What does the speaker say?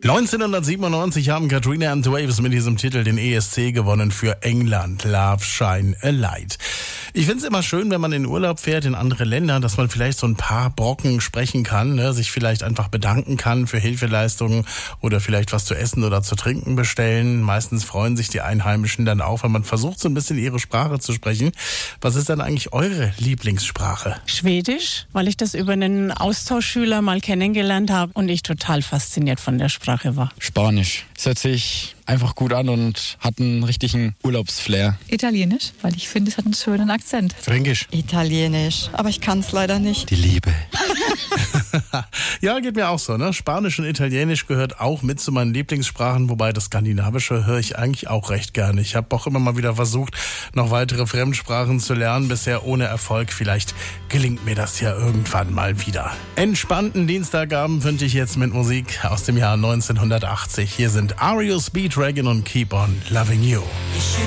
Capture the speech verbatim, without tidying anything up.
neunzehnhundertsiebenundneunzig haben Katrina and the Waves mit diesem Titel den E S C gewonnen für England. Love Shine a Light. Ich finde es immer schön, wenn man in Urlaub fährt in andere Länder, dass man vielleicht so ein paar Brocken sprechen kann, ne? Sich vielleicht einfach bedanken kann für Hilfeleistungen oder vielleicht was zu essen oder zu trinken bestellen. Meistens freuen sich die Einheimischen dann auch, wenn man versucht, so ein bisschen ihre Sprache zu sprechen. Was ist denn eigentlich eure Lieblingssprache? Schwedisch, weil ich das über einen Austauschschüler mal kennengelernt habe und ich total fasziniert von der Sprache war. Spanisch. Es hört sich einfach gut an und hat einen richtigen Urlaubsflair. Italienisch, weil ich finde, es hat einen schönen Akzent. Fränkisch. Italienisch, aber ich kann es leider nicht. Die Liebe. Ja, geht mir auch so, ne? Spanisch und Italienisch gehört auch mit zu meinen Lieblingssprachen, wobei das Skandinavische höre ich eigentlich auch recht gerne. Ich habe auch immer mal wieder versucht, noch weitere Fremdsprachen zu lernen, bisher ohne Erfolg. Vielleicht gelingt mir das ja irgendwann mal wieder. Entspannten Dienstagabend wünsche ich jetzt mit Musik aus dem Jahr neunzehnhundertachtzig. Hier sind R E O Speedwagon und Keep on Loving You.